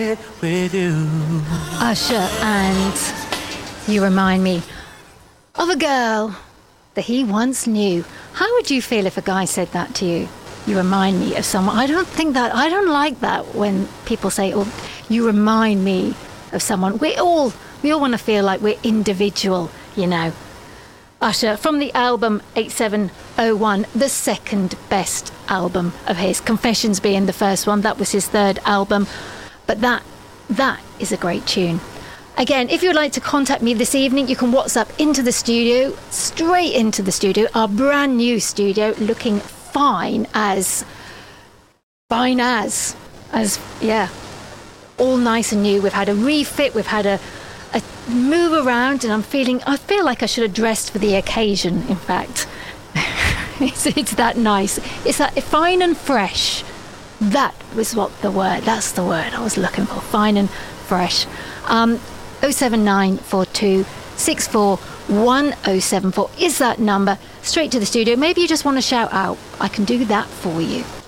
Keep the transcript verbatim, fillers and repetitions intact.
with you. Usher, and you remind me of a girl that he once knew. How would you feel if a guy said that to you? You remind me of someone. I don't think that, I don't like that when people say, oh, you remind me of someone. We all, we all want to feel like we're individual, you know. Usher, from the album eight seven oh one, the second best album of his. Confessions being the first one, that was his third album. But that, that is a great tune. Again, if you would like to contact me this evening, you can WhatsApp into the studio, straight into the studio, our brand new studio, looking fine as, fine as, as, yeah, all nice and new. We've had a refit, we've had a, a move around, and I'm feeling, I feel like I should have dressed for the occasion, in fact. it's, it's that nice. It's that fine and fresh. That was what the word, that's the word I was looking for, fine and fresh. Um, oh seven nine four two six four one oh seven four is that number. Straight to the studio. Maybe you just want to shout out. I can do that for you.